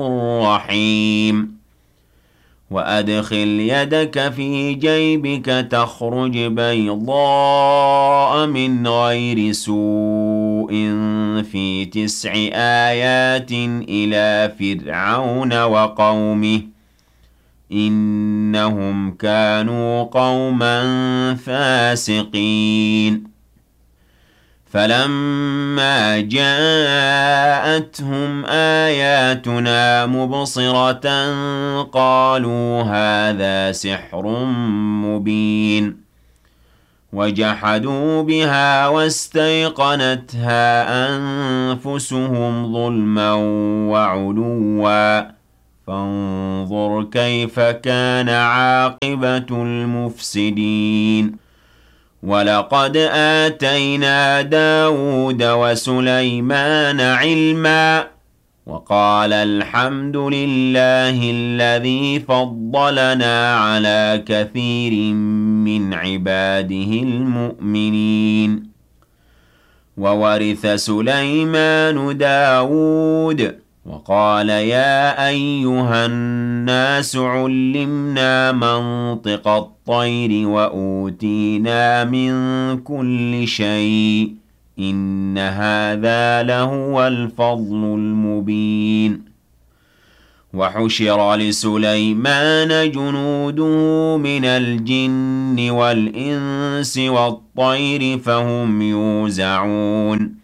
رحيم وأدخل يدك في جيبك تخرج بيضاء من غير سوء في 9 آيات إلى فرعون وقومه إنهم كانوا قوما فاسقين فلما جاءتهم آياتنا مبصرة قالوا هذا سحر مبين وجحدوا بها واستيقنتها أنفسهم ظلما وعلوا فانظر كيف كان عاقبة المفسدين ولقد آتينا داود وسليمان علما وقال الحمد لله الذي فضلنا على كثير من عباده المؤمنين وورث سليمان داود وقال يا أيها الناس علمنا منطق الطير وأوتينا من كل شيء إن هذا لهو الفضل المبين وحشر لسليمان جنوده من الجن والإنس والطير فهم يوزعون